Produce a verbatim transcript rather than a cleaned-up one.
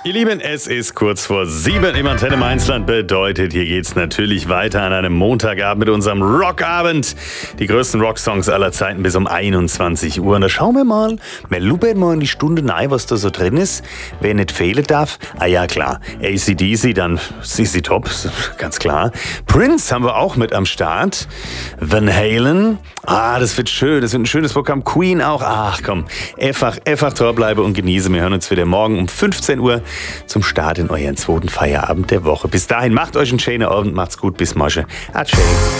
Ihr Lieben, es ist kurz vor sieben im Antenne Mainzland. Bedeutet, hier geht's natürlich weiter an einem Montagabend mit unserem Rockabend. Die größten Rocksongs aller Zeiten bis um einundzwanzig Uhr. Und da schauen wir mal, wir lupen mal in die Stunde rein, was da so drin ist. Wer nicht fehlen darf, ah ja klar, A C D C, dann C C Top, ganz klar. Prince haben wir auch mit am Start. Van Halen, ah, das wird schön, das wird ein schönes Programm. Queen auch, ach komm, einfach, einfach treu bleibe und genieße. Wir hören uns wieder morgen um fünfzehn Uhr zum Start in euren zweiten Feierabend der Woche. Bis dahin, macht euch einen schönen Abend, macht's gut, bis morgen. Adieu.